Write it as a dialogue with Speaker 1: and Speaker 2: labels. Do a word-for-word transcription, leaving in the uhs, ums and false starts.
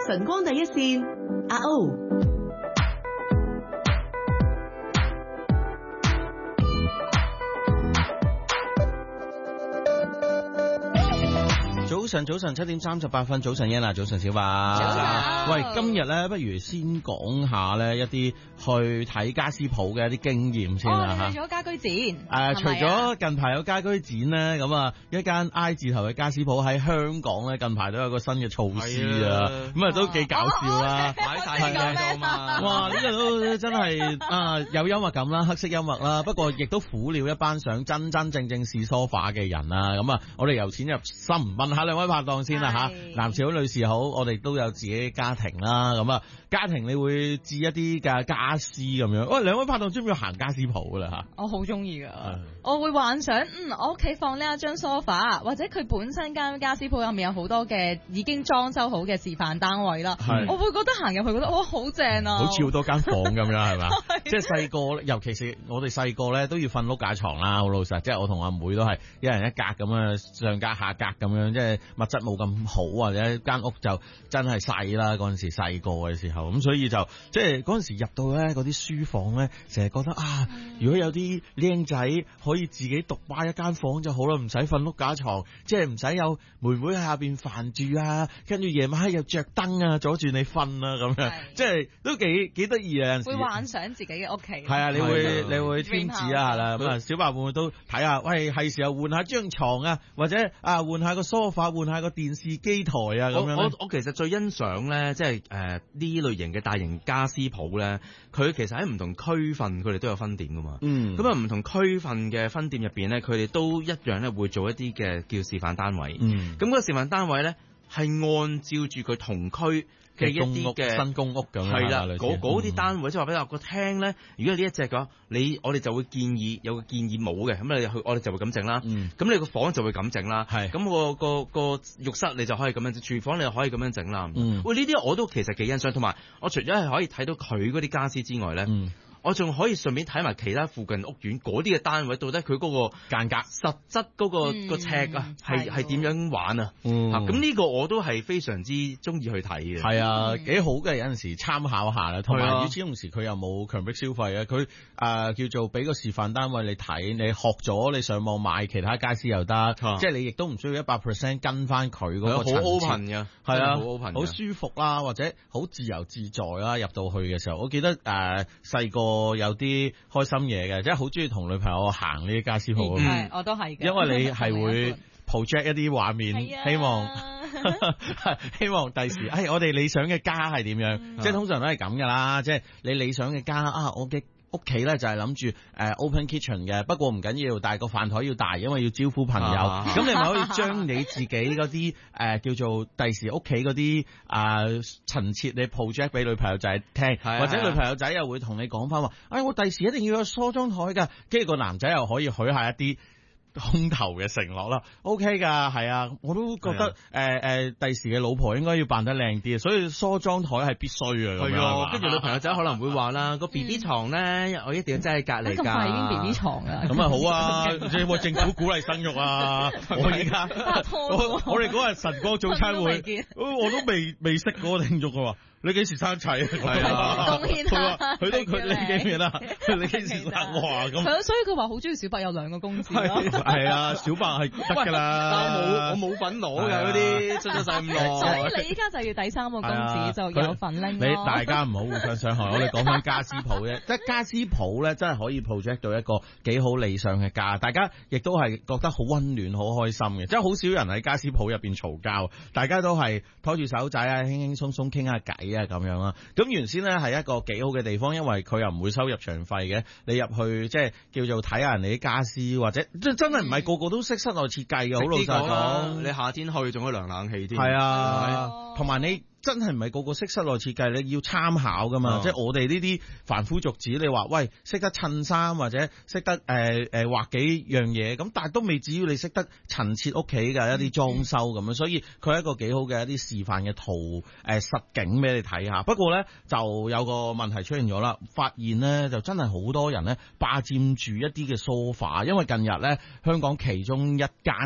Speaker 1: 晨光第一線，阿 O。
Speaker 2: 早晨，早晨，七點三十八分，早晨，欣啊，早晨，小華。
Speaker 3: 早晨。
Speaker 2: 喂，今日咧，不如先講下咧一啲去睇家私鋪嘅一啲經驗先啦嚇。
Speaker 3: 哦，去咗家居展。誒、
Speaker 2: 呃，除咗近排有家居展咧，咁啊，一間 I 字頭嘅家私鋪喺香港咧，近排都有個新嘅措施啊，咁啊都幾搞笑啦，
Speaker 3: 擺晒嘢嘛。
Speaker 2: 哇！呢、這個都真係啊有幽默感啦，黑色幽默啦，不過亦都苦了一班想真真正正試梳化嘅人啊。咁啊，我哋由淺入深問下兩位拍檔先啦嚇，男士好，女士好，我哋都有自己家庭啦，咁啊，家庭你會置一啲嘅家私咁樣。喂，兩位拍檔中唔中意行家私鋪噶啦嚇？
Speaker 3: 我好中意噶，我會幻想，嗯，我屋企放呢一張 sofa， 或者佢本身間家私鋪入面有好多嘅已經裝修好嘅示範單位啦，我會覺得行入去覺得哇好正啊，
Speaker 2: 好似好多間房咁樣係嘛？即係細個，尤其是我哋細個咧都要瞓碌架床啦，好老實，即係我同阿妹都係一人一格咁樣，上格下格咁樣，即係物質冇咁好，或者間屋就真係細啦。嗰陣時細個嘅時候，咁所以就即係嗰陣時入到咧嗰啲書房咧，成日覺得啊，如果有啲僆仔可以自己獨霸一間房就好啦，唔使瞓碌架床，即係唔使有妹妹喺下邊煩住啊，跟住夜晚黑又着燈啊，阻住你瞓啊咁樣，即係都幾幾得意啊！有陣時
Speaker 3: 會幻想自己嘅屋企，
Speaker 2: 係啊，你會你會添置啊啦，咁啊小白會唔會都睇下？喂，係時候換下張床啊，或者啊換下個梳化，換下個電視機台啊咁樣。
Speaker 4: 我我我其實最欣賞咧，即係誒呢類型嘅大型家私鋪咧，佢其實喺唔同區份佢哋都有分店噶嘛。嗯，咁啊唔同區份嘅分店入邊咧，佢哋都一樣咧會做一啲嘅叫示範單位。嗯，咁嗰個示範單位咧係按照住佢同區嘅一啲嘅
Speaker 2: 新公屋咁樣，
Speaker 4: 係啦，嗰嗰啲單位即係話俾你話個廳咧，如果呢一隻嘅話，你我哋就會建議有個建議冇嘅，咁你去我哋就會咁整啦。咁、嗯、你個房就會咁整啦。係咁、個個個浴室你就可以咁樣整，廚房你就可以咁樣整啦。嗯、喂，呢啲我都其實幾欣賞，同埋我除咗係可以睇到佢嗰啲家私之外咧。嗯我仲可以順便睇埋其他附近屋苑嗰啲嘅單位，到底佢嗰個間隔、實質嗰個個尺啊，係係點樣玩啊？嗯，咁呢個我都係非常之中意去睇嘅。
Speaker 2: 係啊，幾好嘅，有陣時參考下啦。同埋與此同時，佢又冇強迫消費啊。佢誒、呃、叫做俾個示範單位你睇，你學咗你上網買其他家私又得，啊、即係你亦都唔需要一百 percent 跟翻佢嗰個層次。好 open 嘅，係啊，好 open，好舒服啦，或者好自由自在啦。入到去嘅時候，我記得誒細個。呃有啲開心嘢嘅，即係好中意同女朋友行呢啲家私鋪。
Speaker 3: 嗯，我都係嘅。
Speaker 2: 因為你係會 project 一啲畫面，希望希望第時，哎，我哋理想嘅家係點樣？嗯、即係通常都係咁噶啦，即係你理想嘅家啊，我嘅屋企咧就係諗住誒 open kitchen 嘅，不過唔緊要，但係個飯台要大，因為要招呼朋友。咁、啊、你咪可以將你自己嗰啲誒叫做第時屋企嗰啲啊陳設，你 project 俾女朋友仔聽，或者女朋友仔又會同你講翻話，哎，我第時一定要有梳妝台噶，跟住個男仔又可以許下一啲空頭嘅承諾啦 ，OK 噶，係啊，我都覺得誒誒，第、呃呃、時嘅老婆應該要扮得靚啲，所以梳妝台係必須嘅。係啊，
Speaker 4: 跟住女朋友仔可能會話啦，個 B B 床咧，我一定要擠喺隔籬噶。
Speaker 3: 咁快已經 B B 床啦，
Speaker 2: 咁啊好啊，即係政府鼓勵生育啊！我而家我我哋嗰日晨光早餐會，我都未未識嗰個聽眾啊。你幾時生齊？係啊，
Speaker 3: 貢獻下
Speaker 2: 佢都佢你幾時啦？你幾時生？哇咁，
Speaker 3: 所以佢話好中意小白有兩個公子咯。
Speaker 2: 係啊，小白係得噶啦。
Speaker 4: 我冇我冇份攞嘅嗰啲，出咗世咁耐。
Speaker 3: 所以你依家就要第三個公子就有份拎。
Speaker 2: 你大家唔好互相傷害。我哋講翻家私鋪啫，即係家私鋪咧，真係可以 project 到一個幾好理想嘅家。大家亦都係覺得好溫暖、好開心嘅。即係好少人喺家私鋪入邊嘈交，大家都係拖住手仔啊，輕輕鬆鬆傾下偈。啊咁樣啦，咁原先咧係一個幾好嘅地方，因為佢又唔會收入場費嘅，你入去即係叫做睇下人哋啲家私，或者即係真係唔係個個都識室內設計嘅，好、嗯、老實講。
Speaker 4: 你夏天去仲可以涼冷氣添。
Speaker 2: 係啊，同埋你。真係唔係個個識室內設計，你要參考噶嘛？哦、即係我哋呢啲凡夫俗子，你話喂識得襯衫或者識得誒誒畫幾樣嘢，咁但係都未至於你識得陳設屋企嘅一啲裝修咁樣，所以佢係一個幾好嘅一啲示範嘅圖誒、呃、實景俾你睇下。不過咧就有個問題出現咗啦，發現咧就真係好多人咧霸佔住一啲嘅梳化，因為近日咧香港其中一間